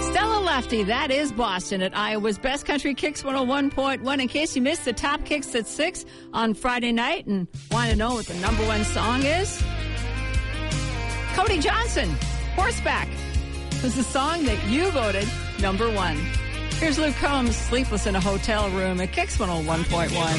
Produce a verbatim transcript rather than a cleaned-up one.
Stella Lefty, that is Boston at Iowa's Best Country Kicks one oh one point one. In case you missed the top kicks at six on Friday night and want to know what the number one song is, Cody Johnson, Horseback, was the song that you voted number one. Here's Luke Combs, Sleepless in a Hotel Room at Kicks one oh one point one.